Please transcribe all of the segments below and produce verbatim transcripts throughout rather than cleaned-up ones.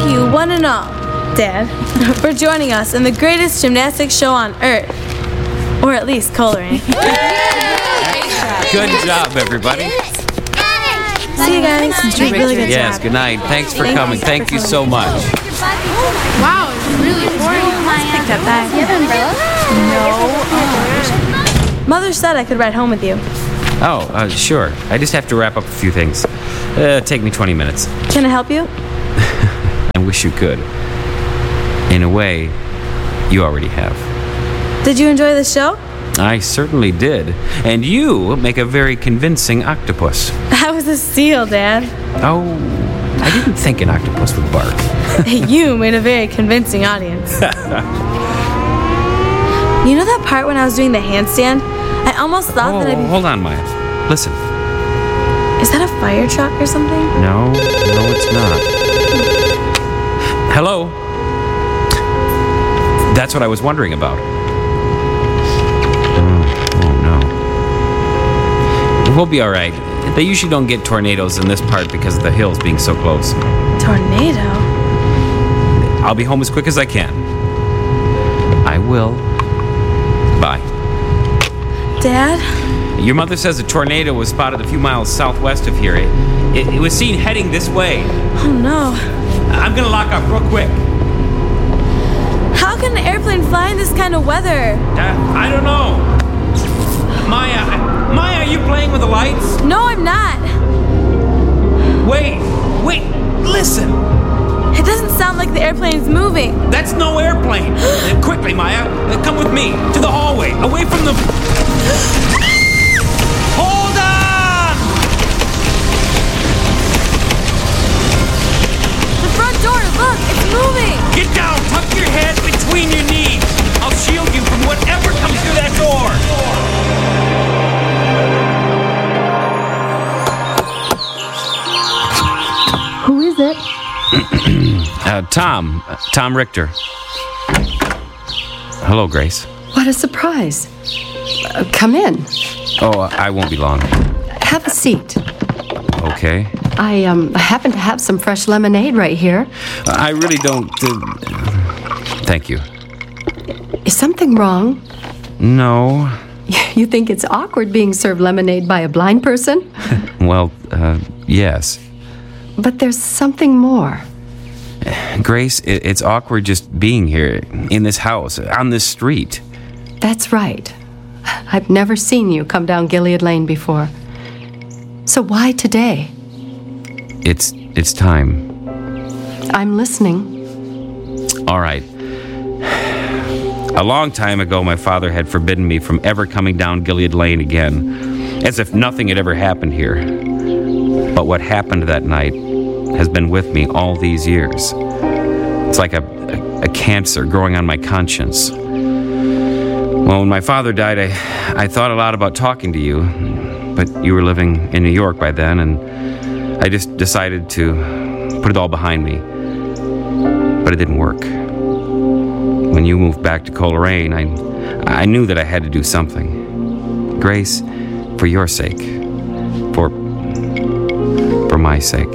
you one and all, Dad, for joining us in the greatest gymnastics show on Earth. Or at least Coleraine. Good job, everybody. See you guys. Really good Yes, job. good night. Thanks for Thank coming. you. Thank you so much. Wow, it's really boring. Picked up that. Do you have an umbrella? No. Mother said I could ride home with you. Oh, uh, sure. I just have to wrap up a few things. Uh, take me twenty minutes. Can I help you? I wish you could. In a way, you already have. Did you enjoy the show? I certainly did. And you make a very convincing octopus. That was a steal, Dad. Oh, I didn't think an octopus would bark. You made a very convincing audience. You know that part when I was doing the handstand? I almost thought Oh, that I'd be... hold on, Maya. Listen. Is that a fire truck or something? No, no, it's not. Hello? That's what I was wondering about. Oh, oh no. We'll be all right. They usually don't get tornadoes in this part because of the hills being so close. Tornado? I'll be home as quick as I can. I will. Bye. Dad? Your mother says a tornado was spotted a few miles southwest of here. It, it, it was seen heading this way. Oh no. I'm gonna lock up real quick. How can an airplane fly in this kind of weather? Uh, I don't know. Maya, Maya, are you playing with the lights? No, I'm not. Wait, wait, listen. It doesn't sound like the airplane's moving. That's no airplane. Uh, quickly, Maya, uh, come with me to the hallway, away from the... Hold on! The front door, look, it's moving. Get down, tuck your head between your knees. I'll shield you from whatever comes through that door. Who is it? uh, Tom. Uh, Tom Richter. Hello, Grace. What a surprise. Uh, come in. Oh, I won't be long. Have a seat. Okay. I um happen to have some fresh lemonade right here. I really don't... Uh, thank you. Is something wrong? No. You think it's awkward being served lemonade by a blind person? Well, uh, yes. But there's something more. Grace, it, it's awkward just being here, in this house, on this street. That's right. I've never seen you come down Gilead Lane before. So why today? It's, it's time. I'm listening. All right. A long time ago, my father had forbidden me from ever coming down Gilead Lane again, as if nothing had ever happened here. But what happened that night has been with me all these years. It's like a, a, a cancer growing on my conscience. Well, when my father died, I, I thought a lot about talking to you, but you were living in New York by then, and I just decided to put it all behind me. But it didn't work. When you moved back to Coleraine, I, I knew that I had to do something. Grace, for your sake, for, for my sake.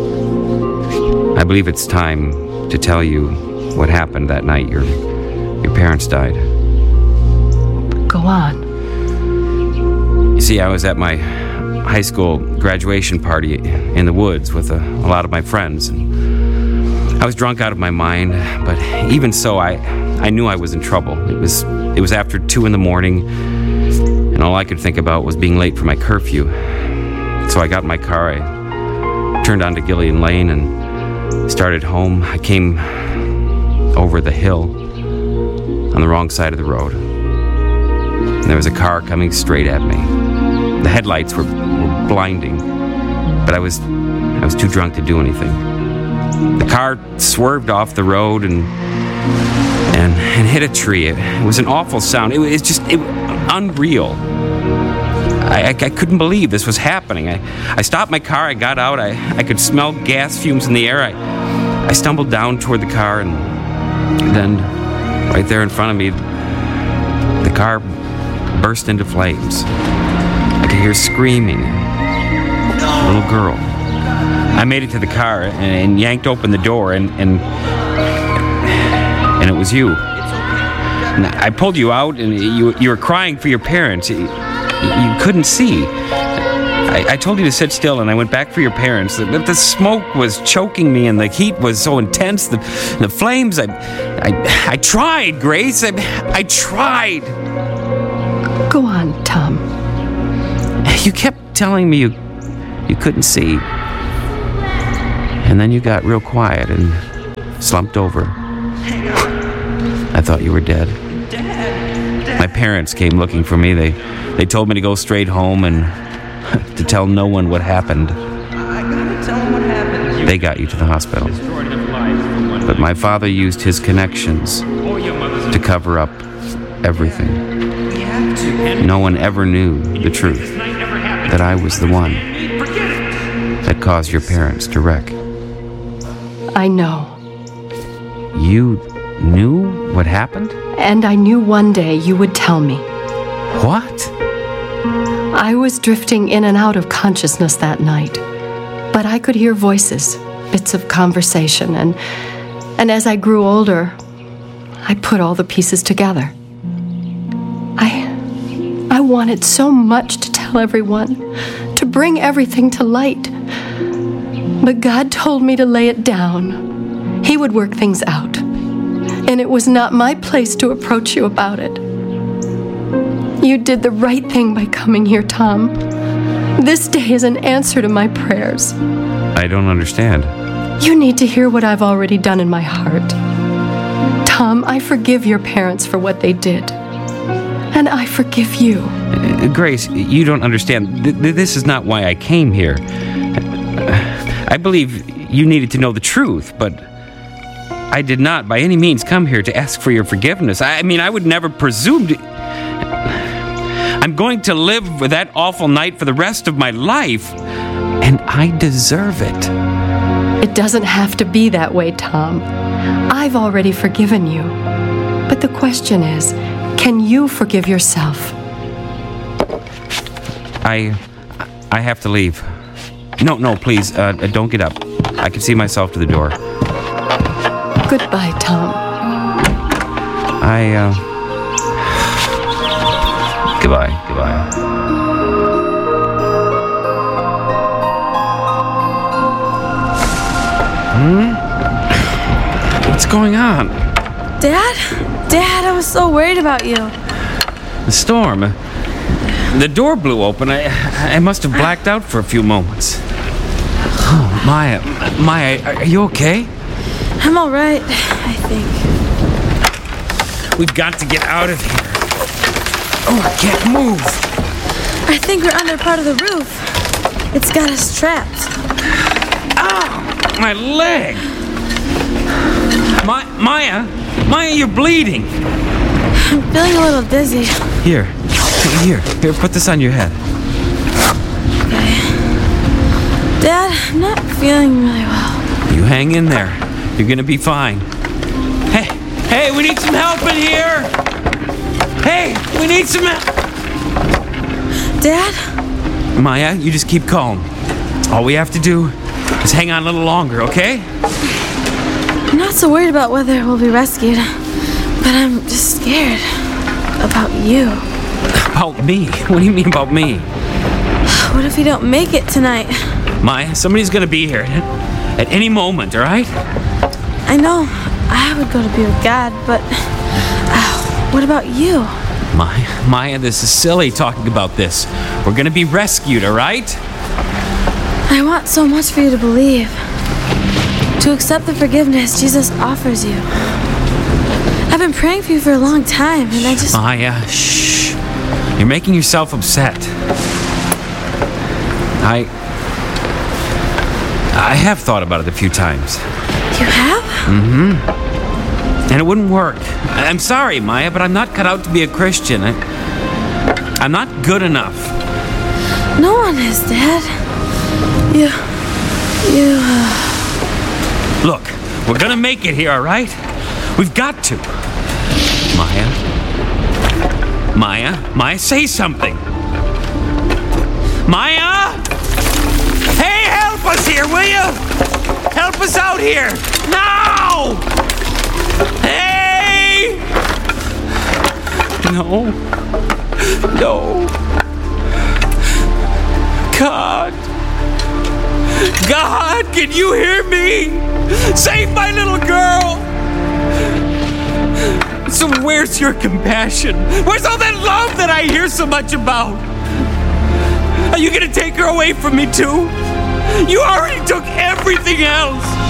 I believe it's time to tell you what happened that night your, your parents died. Go on. You see, I was at my high school graduation party in the woods with a, a lot of my friends, and I was drunk out of my mind, but even so, I, I knew I was in trouble. It was, it was after two in the morning, and all I could think about was being late for my curfew. So I got in my car, I turned onto Gilead Lane, and started home. I came over the hill on the wrong side of the road. And there was a car coming straight at me. The headlights were, were blinding, but I was I was too drunk to do anything. The car swerved off the road and and, and hit a tree. It, it was an awful sound. It was just it, unreal. I, I, I couldn't believe this was happening. I, I stopped my car, I got out, I, I could smell gas fumes in the air. I, I stumbled down toward the car, and then right there in front of me, the car burst into flames. I could hear screaming. A little girl. I made it to the car and, and yanked open the door, and, and and it was you. And I pulled you out, and you you were crying for your parents. You, you couldn't see. I, I told you to sit still, and I went back for your parents. The, the smoke was choking me, and the heat was so intense. The, the flames. I, I, I tried, Grace. I, I tried. Go on, Tom. You kept telling me you, you couldn't see. And then you got real quiet and slumped over. I thought you were dead. My parents came looking for me. They, they told me to go straight home and to tell no one what happened. They got you to the hospital. But my father used his connections to cover up everything. No one ever knew the truth, that I was the one that caused your parents to wreck. I know. You knew what happened? And I knew one day you would tell me. What? I was drifting in and out of consciousness that night, but I could hear voices, bits of conversation, and and as I grew older, I put all the pieces together. I I wanted so much to tell everyone, to bring everything to light. But God told me to lay it down. He would work things out. And it was not my place to approach you about it. You did the right thing by coming here, Tom. This day is an answer to my prayers. I don't understand. You need to hear what I've already done in my heart. Tom, I forgive your parents for what they did. And I forgive you. Uh, Grace, you don't understand. Th- th- this is not why I came here. I believe you needed to know the truth, but I did not by any means come here to ask for your forgiveness. I mean, I would never presume to... I'm going to live with that awful night for the rest of my life, and I deserve it. It doesn't have to be that way, Tom. I've already forgiven you. But the question is, can you forgive yourself? I... I have to leave. No, no, please, uh, don't get up. I can see myself to the door. Goodbye, Tom. I, uh... Goodbye, goodbye. Hmm? What's going on? Dad? Dad, I was so worried about you. The storm. The door blew open. I, I must have blacked out for a few moments. Oh, Maya, Maya, are you okay? I'm all right, I think. We've got to get out of here. Oh, I can't move. I think we're under part of the roof. It's got us trapped. Ow! My leg! My, Maya, Maya, you're bleeding. I'm feeling a little dizzy. Here, here, here, put this on your head. Okay. Dad, I'm not feeling really well. You hang in there. You're gonna be fine. Hey, hey, we need some help in here! Hey, we need some help! Dad? Maya, you just keep calm. All we have to do is hang on a little longer, okay? I'm not so worried about whether we'll be rescued, but I'm just scared about you. About me? What do you mean about me? What if we don't make it tonight? Maya, somebody's gonna be here at any moment, all right? I know I would go to be with God, but uh, what about you? Maya, Maya, this is silly talking about this. We're gonna be rescued, all right? I want so much for you to believe. To accept the forgiveness Jesus offers you. I've been praying for you for a long time, and I just... Maya, shh. You're making yourself upset. I... I have thought about it a few times. You have? Mm-hmm. And it wouldn't work. I'm sorry, Maya, but I'm not cut out to be a Christian. I, I'm not good enough. No one is, Dad. You... You... Uh... Look, we're gonna make it here, all right? We've got to. Maya? Maya? Maya, say something. Maya? Hey, help help us here, will you? Help us out here! Now! Hey! No. No. God. God, can you hear me? Save my little girl! So where's your compassion? Where's all that love that I hear so much about? Are you gonna take her away from me too? You already took everything else.